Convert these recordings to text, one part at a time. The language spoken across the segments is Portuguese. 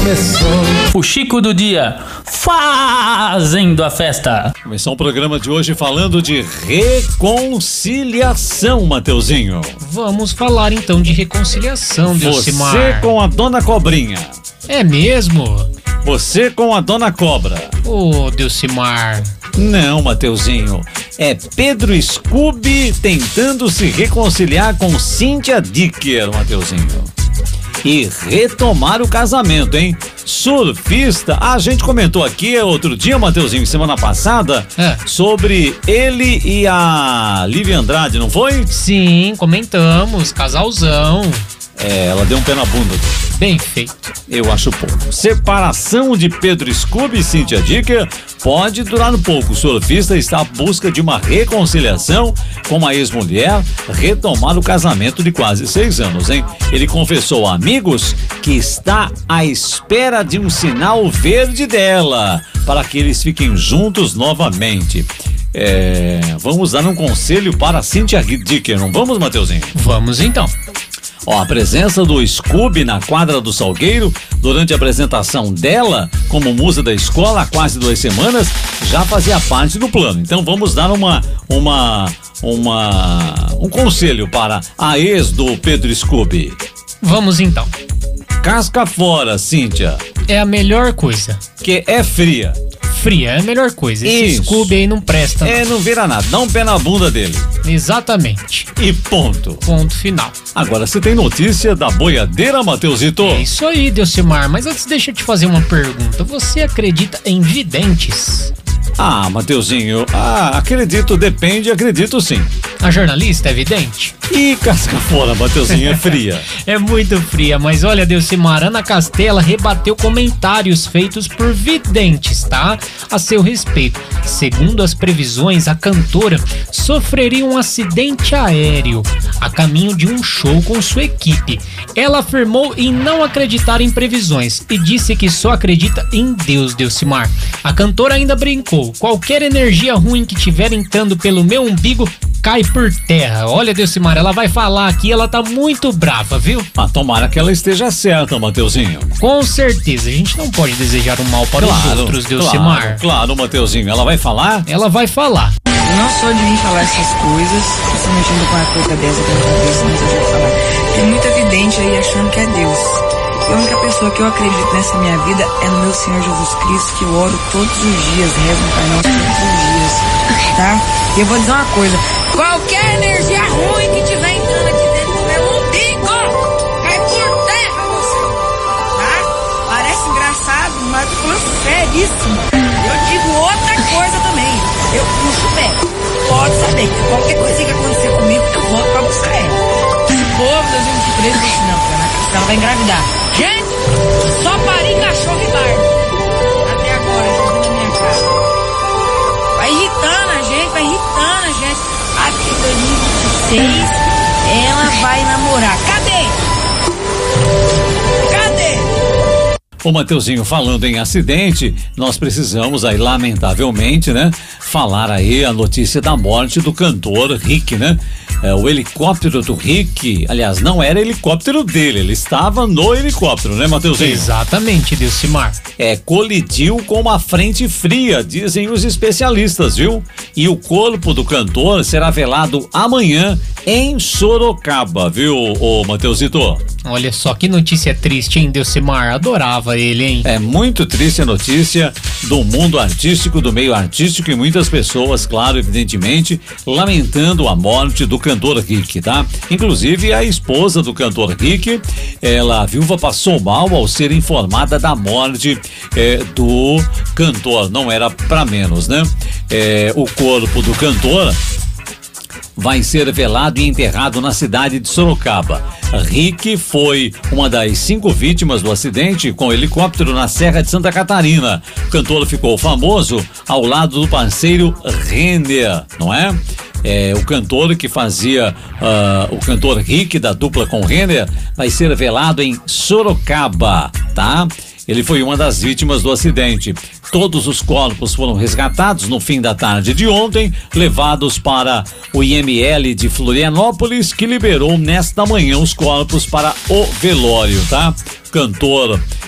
começou. O Chico do Dia fazendo a festa. Começou o programa de hoje falando de reconciliação, Mateuzinho. Vamos falar então de reconciliação, Delcimar. Você com a Dona Cobrinha. É mesmo? Você com a Dona Cobra. Ô, Delcimar. Não, Mateuzinho. É Pedro Scooby tentando se reconciliar com Cíntia Dicker, Mateuzinho. E retomar o casamento, hein? Surfista, a gente comentou aqui outro dia, Mateuzinho, semana passada, sobre ele e a Lívia Andrade, não foi? Sim, comentamos, casalzão. Ela deu um pé na bunda. Bem feito. Eu acho pouco. Separação de Pedro Scooby e Cíntia Dicker pode durar um pouco. O surfista está à busca de uma reconciliação com a ex-mulher, retomar o casamento de quase 6 anos, hein? Ele confessou a amigos que está à espera de um sinal verde dela para que eles fiquem juntos novamente. Vamos dar um conselho para Cíntia Dicker, não vamos, Mateuzinho? Vamos então. A presença do Scooby na quadra do Salgueiro durante a apresentação dela como musa da escola há quase 2 semanas já fazia parte do plano. Então vamos dar um conselho para a ex do Pedro Scooby. Vamos então. Casca fora, Cíntia. É a melhor coisa. Que é fria. Fria, é a melhor coisa. Esse Scooby aí não presta. Não vira nada. Dá um pé na bunda dele. Exatamente. E ponto. Ponto final. Agora, você tem notícia da boiadeira, Mateusito? É isso aí, Delcimar. Mas antes, deixa eu te fazer uma pergunta. Você acredita em videntes? Mateuzinho, acredito, depende, acredito sim. A jornalista é vidente? Ih, casca fora, Mateuzinho, é fria. É muito fria, mas olha, Delcimar, Ana Castela rebateu comentários feitos por videntes, tá? A seu respeito. Segundo as previsões, a cantora sofreria um acidente aéreo a caminho de um show com sua equipe. Ela afirmou em não acreditar em previsões e disse que só acredita em Deus, Delcimar. A cantora ainda brincou: qualquer energia ruim que tiver entrando pelo meu umbigo cai por terra. Olha, Delcimar, ela vai falar aqui, ela tá muito brava, viu? Tomara que ela esteja certa, Mateuzinho. Com certeza, a gente não pode desejar o mal para os outros, Delcimar. Claro, Mateuzinho, ela vai falar? Ela vai falar. Eu não sou de mim falar essas coisas, principalmente com uma coisa dessa que eu não cabeça, mas eu vou falar. Tem muita vidente aí achando que é Deus. E a única pessoa que eu acredito nessa minha vida é no meu Senhor Jesus Cristo, que eu oro todos os dias, rezo no Pai Nosso todos os dias, tá? E eu vou dizer uma coisa: qualquer energia ruim que tiver entrando aqui dentro do meu umbigo, cai por terra você, tá? Parece engraçado, mas eu tô falando seríssimo. Eu digo outra coisa também: eu puxo o pé. Pode saber que qualquer coisinha que acontecer comigo, eu volto pra buscar ela. Se for 2023, eu disse não, porque ela vai engravidar. Gente, só pari cachorro e bardo. Até agora, eu tô na minha casa. Vai irritando a gente. Até 2026, ela vai namorar. Cadê? Ô, Mateuzinho, falando em acidente, nós precisamos aí, lamentavelmente, né, falar aí a notícia da morte do cantor Rick, né? O helicóptero do Rick, aliás, não era helicóptero dele, ele estava no helicóptero, né, Mateuzinho? Exatamente, Delcimar. Colidiu com uma frente fria, dizem os especialistas, viu? E o corpo do cantor será velado amanhã em Sorocaba, viu, ô Mateusito? Olha só que notícia triste, hein, Delcimar? Adorava ele, hein? É muito triste a notícia do mundo artístico, do meio artístico, e muitas pessoas, claro, evidentemente, lamentando a morte do cantor Rick, tá? Inclusive a esposa do cantor Rick, a viúva passou mal ao ser informada da morte do cantor, não era pra menos, né? O corpo do cantor vai ser velado e enterrado na cidade de Sorocaba. Rick foi uma das 5 vítimas do acidente com helicóptero na Serra de Santa Catarina. O cantor ficou famoso ao lado do parceiro Renner, não é? O cantor que fazia o cantor Rick da dupla com Renner vai ser velado em Sorocaba, tá? Ele foi uma das vítimas do acidente. Todos os corpos foram resgatados no fim da tarde de ontem, levados para o IML de Florianópolis, que liberou nesta manhã os corpos para o velório, tá? O cantor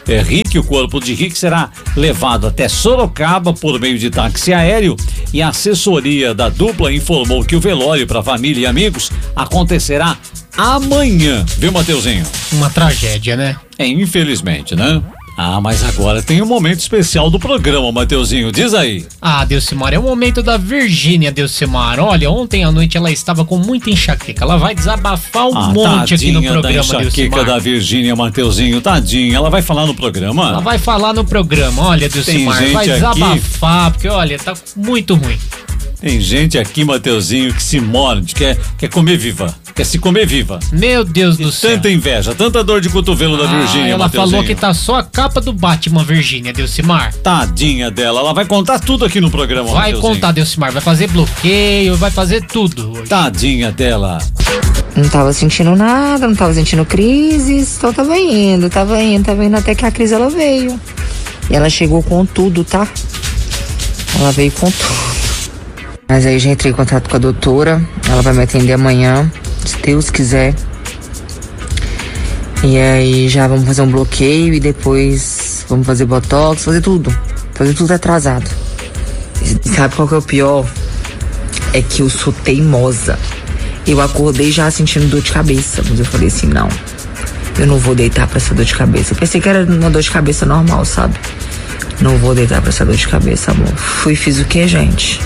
Rick. O corpo de Rick será levado até Sorocaba por meio de táxi aéreo e a assessoria da dupla informou que o velório para família e amigos acontecerá amanhã, viu, Mateuzinho? Uma tragédia, né? Infelizmente, né? Mas agora tem um momento especial do programa, Mateuzinho, diz aí. Delcimar, é o momento da Virgínia, Delcimar. Olha, ontem à noite ela estava com muita enxaqueca. Ela vai desabafar um monte aqui no programa, Delcimar. Da enxaqueca da Virgínia, Mateuzinho, tadinha. Ela vai falar no programa? Ela vai falar no programa, olha, Delcimar, vai desabafar, porque olha, tá muito ruim. Tem gente aqui, Mateuzinho, que se morde, quer comer viva. Quer se comer viva. Meu Deus do céu. Tanta inveja, tanta dor de cotovelo da Virgínia, ela falou que tá só a capa do Batman, Virgínia, Delcimar. Tadinha dela, ela vai contar tudo aqui no programa, Vai contar, Delcimar, vai fazer bloqueio, vai fazer tudo hoje. Tadinha dela. Não tava sentindo nada, não tava sentindo crises, então tava indo até que a crise ela veio. E ela chegou com tudo, tá? Ela veio com tudo. Mas aí já entrei em contato com a doutora, ela vai me atender amanhã, se Deus quiser. E aí já vamos fazer um bloqueio e depois vamos fazer botox, fazer tudo atrasado. E sabe qual que é o pior? É que eu sou teimosa. Eu acordei já sentindo dor de cabeça, mas eu falei assim, não, eu não vou deitar pra essa dor de cabeça. Eu pensei que era uma dor de cabeça normal, sabe? Não vou deitar pra essa dor de cabeça, amor. Fiz o que, gente?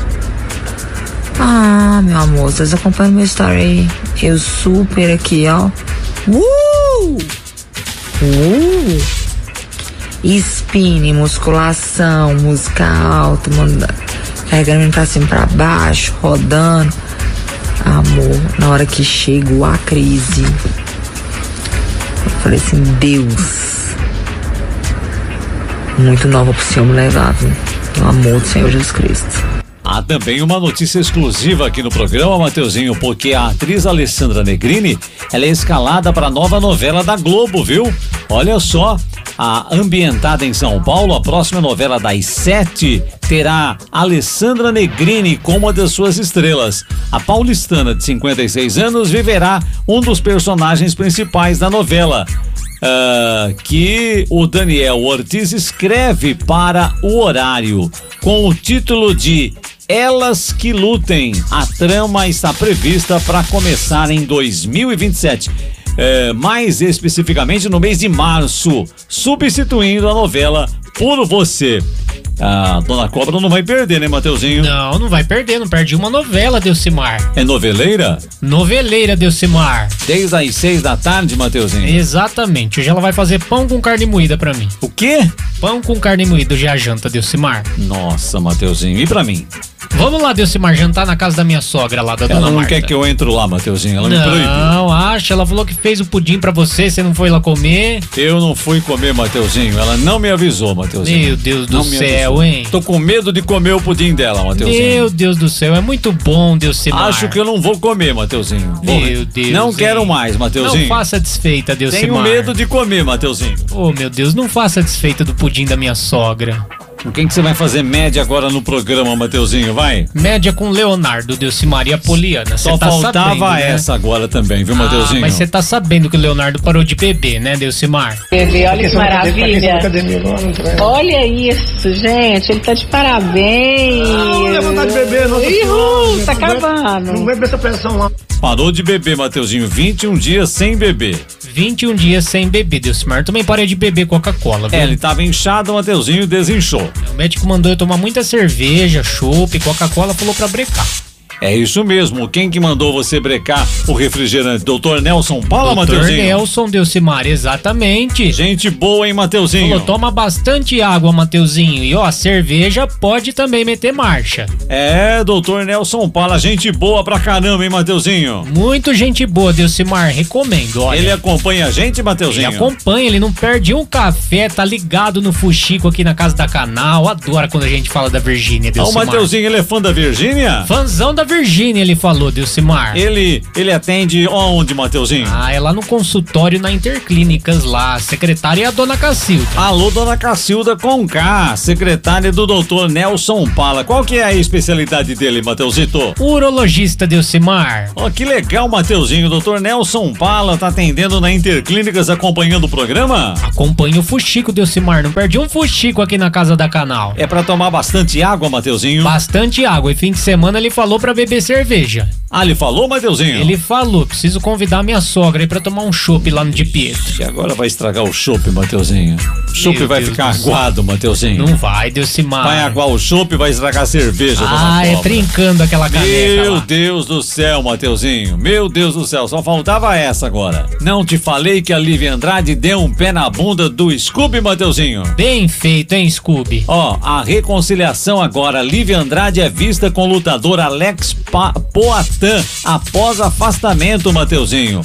Meu amor, vocês acompanham meu story aí. Eu super aqui, ó. Spinning, musculação, música alta, carregando pra cima e pra baixo, rodando. Amor, na hora que chegou a crise, eu falei assim, Deus, muito nova pro Senhor me levar, viu? Pelo amor do Senhor Jesus Cristo. Há também uma notícia exclusiva aqui no programa, Mateuzinho, porque a atriz Alessandra Negrini, ela é escalada para a nova novela da Globo, viu? Olha só, ambientada em São Paulo, a próxima novela das 7 terá Alessandra Negrini como uma das suas estrelas. A paulistana de 56 anos viverá um dos personagens principais da novela, que o Daniel Ortiz escreve para o horário, com o título de Elas que Lutem. A trama está prevista para começar em 2027. Mais especificamente no mês de março, substituindo a novela Por Você. A Dona Cobra não vai perder, né, Mateuzinho? Não vai perder, não perde uma novela, Delcimar. É noveleira? Noveleira, Delcimar. Desde as 6 da tarde, Mateuzinho? Exatamente, hoje ela vai fazer pão com carne moída pra mim. O quê? Pão com carne moída, hoje é a janta, Delcimar. Nossa, Mateuzinho, e pra mim? Vamos lá, Delcimar, jantar na casa da minha sogra lá, da Dona Marta. Ela não quer que eu entre lá, Mateuzinho, ela me proíbe. Não, ela falou que fez o pudim pra você não foi lá comer. Eu não fui comer, Mateuzinho, ela não me avisou, Mateuzinho. Meu Deus do céu, hein? Tô com medo de comer o pudim dela, Mateuzinho. Meu Deus do céu, é muito bom, Delcimar. Acho que eu não vou comer, Mateuzinho. Meu Deus. Não quero mais, Mateuzinho. Não faça desfeita, Delcimar. Tenho medo de comer, Mateuzinho. Oh, meu Deus, não faça desfeita do pudim da minha sogra. Com quem que você vai fazer média agora no programa, Mateuzinho, vai? Média com Leonardo, Delcimar e a Poliana. Só tá faltava sabendo, essa agora também, viu, Mateuzinho? Mas você tá sabendo que o Leonardo parou de beber, né, Delcimar? Bebê, olha que maravilha. Olha isso, gente, ele tá de parabéns. Não é vontade de beber, não. Tá acabando. Não vem essa pressão lá. Parou de beber, Mateuzinho, 21 dias sem beber. 21 dias sem beber, Delcimar. Também parei de beber Coca-Cola, viu? Ele tava inchado, o Mateuzinho desinchou. O médico mandou eu tomar muita cerveja, chopp, Coca-Cola, falou pra brecar. É isso mesmo. Quem que mandou você brecar o refrigerante? Doutor Nelson Paula, Mateuzinho? Doutor Nelson, Delcimar, exatamente. Gente boa, hein, Mateuzinho? Falou, toma bastante água, Mateuzinho. E ó, a cerveja pode também meter marcha. Doutor Nelson Paula, gente boa pra caramba, hein, Mateuzinho? Muito gente boa, Delcimar, recomendo, olha. Ele acompanha a gente, Mateuzinho? Ele acompanha, ele não perde um café, tá ligado no Fuxico aqui na casa da Canal. Adora quando a gente fala da Virgínia, Delcimar. O Mateuzinho, ele é fã da Virgínia? Fãzão da Virgínia, ele falou, Delcimar. Ele atende onde, Mateuzinho? Ah, é lá no consultório na Interclínicas lá. A secretária é a dona Cacilda. Alô, dona Cacilda com K, secretária do doutor Nelson Pala. Qual que é a especialidade dele, Mateuzito? Urologista, Delcimar. Ó, que legal, Mateuzinho. O doutor Nelson Pala tá atendendo na Interclínicas, acompanhando o programa? Acompanha o fuxico, Delcimar. Não perdi um fuxico aqui na casa da Canal. É pra tomar bastante água, Mateuzinho? Bastante água. E fim de semana ele falou pra beber cerveja. Ah, ele falou, Mateuzinho? Ele falou, preciso convidar minha sogra aí pra tomar um chopp lá no Di Pietro. E agora vai estragar o chopp, Mateuzinho. O chopp vai ficar aguado, Mateuzinho. Não vai, Delcimar. Vai aguar o chopp e vai estragar a cerveja, dona Ah, é trincando aquela caneca Meu lá. Deus do céu, Mateuzinho. Meu Deus do céu, só faltava essa agora. Não te falei que a Lívia Andrade deu um pé na bunda do Scooby, Mateuzinho? Bem feito, hein, Scooby? Ó, a reconciliação agora. Lívia Andrade é vista com o lutador Alex Poatan após afastamento, Mateuzinho.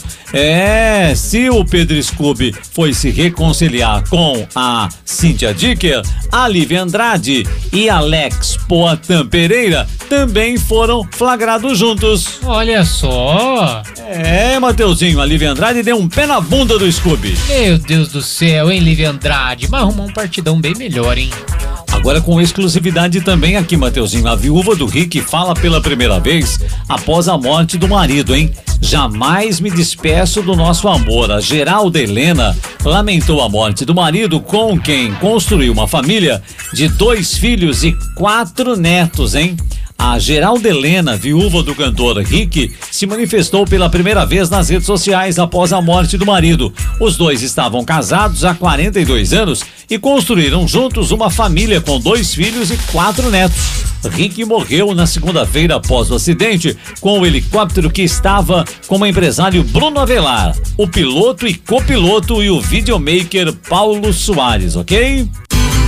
É, se o Pedro Scooby foi se reconciliar com a Cíntia Dicker, a Lívia Andrade e Alex Poatan Pereira também foram flagrados juntos. Olha só. É, Mateuzinho, a Lívia Andrade deu um pé na bunda do Scooby. Meu Deus do céu, hein, Lívia Andrade? Mas arrumou um partidão bem melhor, hein? Agora com exclusividade também aqui, Mateuzinho. A viúva do Rick fala pela primeira vez após a morte do marido, hein? Jamais me despeço do nosso amor. A Geralda Helena lamentou a morte do marido com quem construiu uma família de 2 filhos e 4 netos, hein? A Geralda Helena, viúva do cantor Rick, se manifestou pela primeira vez nas redes sociais após a morte do marido. Os dois estavam casados há 42 anos e construíram juntos uma família com 2 filhos e 4 netos. Rick morreu na segunda-feira após o acidente com o helicóptero que estava com o empresário Bruno Avelar, o piloto e copiloto e o videomaker Paulo Soares, ok?